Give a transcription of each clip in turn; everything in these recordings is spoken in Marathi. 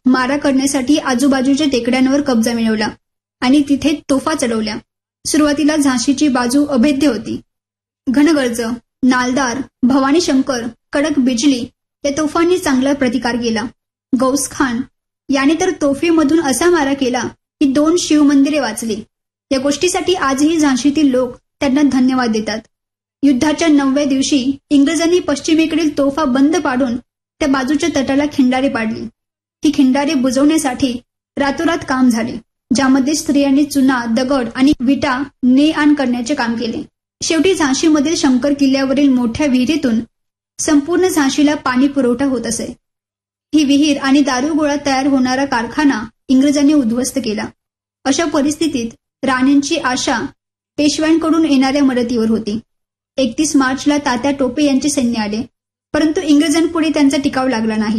मारा करण्यासाठी आजूबाजूच्या टेकड्यांवर कब्जा मिळवला आणि तिथे तोफा चढवल्या. सुरुवातीला झाशीची बाजू अभेद्य होती. घनगर्ज, नालदार, भवानी शंकर, कडक बिजली या तोफांनी चांगला प्रतिकार केला. गौस खान याने तर तोफेमधून असा मारा केला की 2 शिवमंदिरे वाचली. या गोष्टीसाठी आजही झाशीतील लोक त्यांना धन्यवाद देतात. युद्धाच्या 9व्या दिवशी इंग्रजांनी पश्चिमेकडील तोफा बंद पाडून त्या बाजूच्या तटाला खिंडारे पाडली. ही खिंडारे बुजवण्यासाठी रातोरात काम झाले, ज्यामध्ये स्त्रियांनी चुना, दगड आणि विटा ने आण करण्याचे काम केले. शेवटी झाशीमधील शंकर किल्ल्यावरील मोठ्या विहिरीतून संपूर्ण झाशीला पाणी पुरवठा होत असे. ही विहीर आणि दारुगोळा तयार होणारा कारखाना इंग्रजांनी उद्ध्वस्त केला. अशा परिस्थितीत राणींची आशा पेशव्यांकडून येणाऱ्या मदतीवर होती. 31 मार्चला तात्या टोपे यांचे सैन्य आले, परंतु इंग्रजांपुढे त्यांचा टिकाव लागला नाही.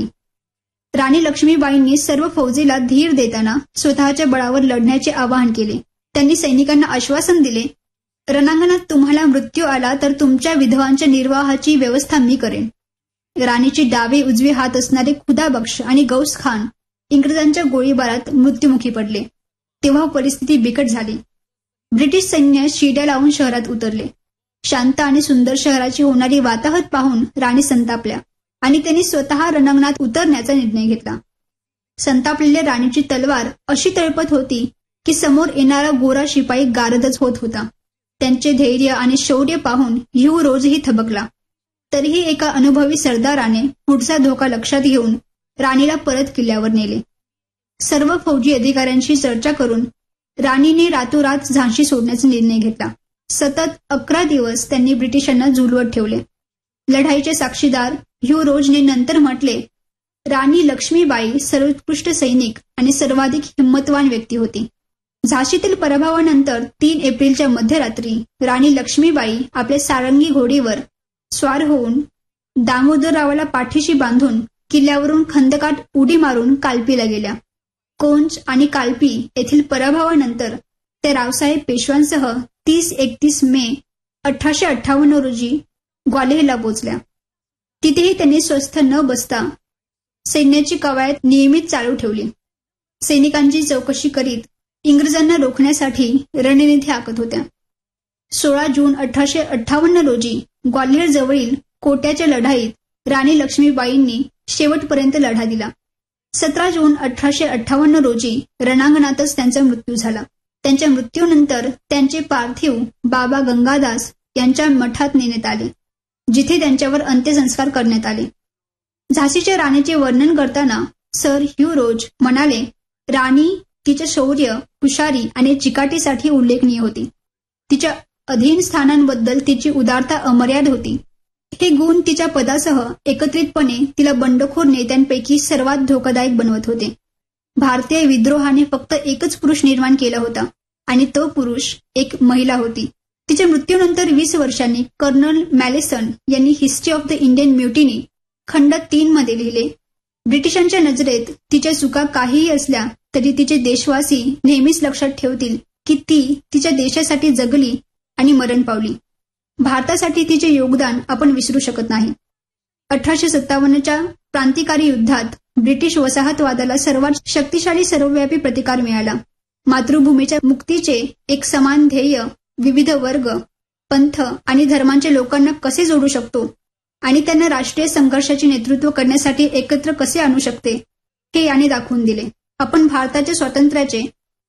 राणी लक्ष्मीबाईंनी सर्व फौजेला धीर देताना स्वतःच्या बळावर लढण्याचे आवाहन केले. त्यांनी सैनिकांना आश्वासन दिले, रणांगणात तुम्हाला मृत्यू आला तर तुमच्या विधवांच्या निर्वाहाची व्यवस्था मी करेन. राणीचे डावे उजवे हात असणारे खुदाबक्ष आणि गौस खान इंग्रजांच्या गोळीबारात मृत्युमुखी पडले. तेव्हा परिस्थिती बिकट झाली. ब्रिटिश सैन्य शिड्या लावून शहरात उतरले. शांत आणि सुंदर शहराची होणारी वाताहत पाहून राणी संतापल्या आणि त्यांनी स्वतः रणांगणात उतरण्याचा निर्णय घेतला. संतापलेल्या राणीची तलवार अशी तळपत होती की समोर येणारा गोरा शिपाई गारदच होत होता. त्यांचे धैर्य आणि शौर्य पाहून युवरोजही थबकला. तरीही एका अनुभवी सरदाराने पुढचा धोका लक्षात घेऊन राणीला परत किल्ल्यावर नेले. सर्व फौजी अधिकाऱ्यांशी चर्चा करून राणीने रातोरात झाशी सोडण्याचा निर्णय घेतला. सतत 11 दिवस त्यांनी ब्रिटिशांना झुलवत ठेवले. लढाईचे साक्षीदार युवरोजने नंतर म्हटले, राणी लक्ष्मीबाई सर्वोत्कृष्ट सैनिक आणि सर्वाधिक हिंमतवान व्यक्ती होती. झाशीतील पराभवानंतर 3 एप्रिलच्या मध्यरात्री राणी लक्ष्मीबाई आपल्या सारंगी घोडीवर स्वार होऊन दामोदररावाला पाठीशी बांधून किल्ल्यावरून खंदकात उडी मारून कालपीला गेल्या. कोंच आणि कालपी येथील पराभवानंतर त्या रावसाहेब पेशव्यांसह 30-31 मे 1858 रोजी ग्वाल्हेरला पोहोचल्या. तिथेही त्यांनी स्वस्थ न बसता सैन्याची कवायत नियमित चालू ठेवली. सैनिकांची चौकशी करीत इंग्रजांना रोखण्यासाठी रणनीती आखत होत्या. 16 जून 1858 रोजी ग्वाल्हेर जवळील कोट्याच्या लढाईत राणी लक्ष्मीबाईंनी शेवटपर्यंत लढा दिला. 17 जून 1858 रोजी रणांगणातच त्यांचा मृत्यू झाला. त्यांच्या मृत्यूनंतर त्यांचे पार्थिव बाबा गंगादास यांच्या मठात नेण्यात आले, जिथे त्यांच्यावर अंत्यसंस्कार करण्यात आले. झाशीच्या राणीचे वर्णन करताना सर ह्यू रोज म्हणाले, राणी तिच्या शौर्य, हुशारी आणि चिकाटीसाठी उल्लेखनीय होती. तिच्या अधीन स्थानांबद्दल तिची उदारता अमर्याद होती. हे गुण तिच्या पदासह एकत्रितपणे तिला बंडखोर नेत्यांपैकी सर्वात धोकादायक बनवत होते. भारतीय विद्रोहाने फक्त एकच पुरुष निर्माण केला होता आणि तो पुरुष एक महिला होती. तिच्या मृत्यूनंतर 20 वर्षांनी कर्नल मॅलेसन यांनी history of the Indian mutiny खंड 3 मध्ये लिहिले, ब्रिटिशांच्या नजरेत तिच्या चुका काहीही असल्या तरी तिचे देशवासी नेहमीच लक्षात ठेवतील की ती तिच्या देशासाठी जगली आणि मरण पावली. भारतासाठी तिचे योगदान आपण विसरू शकत नाही. 1857च्या क्रांतिकारी युद्धात ब्रिटिश वसाहतवादाला सर्वात शक्तिशाली सर्वव्यापी प्रतिकार मिळाला. मातृभूमीच्या मुक्तीचे एक समान ध्येय विविध वर्ग, पंथ आणि धर्मांच्या लोकांना कसे जोडू शकतो आणि त्यांना राष्ट्रीय संघर्षाचे नेतृत्व करण्यासाठी एकत्र कसे आणू शकते हे याने दाखवून दिले. आपण भारताच्या स्वातंत्र्याचे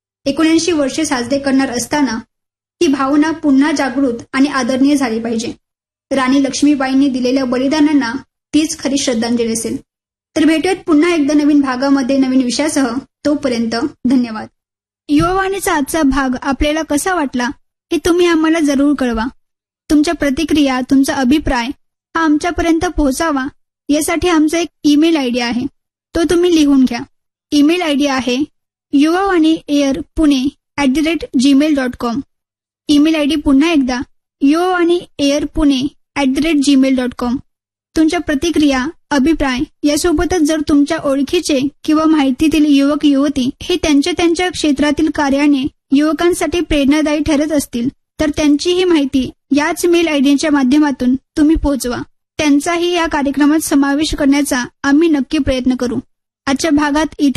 79 वर्षे साजरे करणार असताना ही भावना पुन्हा जागृत आणि आदरणीय झाली पाहिजे. राणी लक्ष्मीबाईंनी दिलेल्या बलिदानांना तीच खरी श्रद्धांजली असेल. तर भेटूयात पुन्हा एकदा नवीन भागामध्ये नवीन विषयासह. तोपर्यंत धन्यवाद. युवावाणीचा आजचा भाग आपल्याला कसा वाटला हे तुम्ही आम्हाला जरूर कळवा. तुमच्या प्रतिक्रिया, तुमचा अभिप्राय हा आमच्यापर्यंत पोहोचावा यासाठी आमचा एक ईमेल आयडी आहे, तो तुम्ही लिहून घ्या. ईमेल आयडी आहे yuvaaniairpune@gmail.com. ईमेल आयडी पुन्हा एकदा yuvaaniairpune@gmail.com. तुमच्या प्रतिक्रिया, अभिप्राय यासोबतच जर तुमच्या ओळखीचे किंवा माहितीतील युवक युवती हे त्यांच्या क्षेत्रातील कार्याने युवकांसाठी प्रेरणादायी ठरत असतील तर त्यांचीही माहिती याच मेल आयडीच्या माध्यमातून तुम्ही पोहोचवा. त्यांचाही या कार्यक्रमात समावेश करण्याचा आम्ही नक्की प्रयत्न करू. आजच्या भागात इथे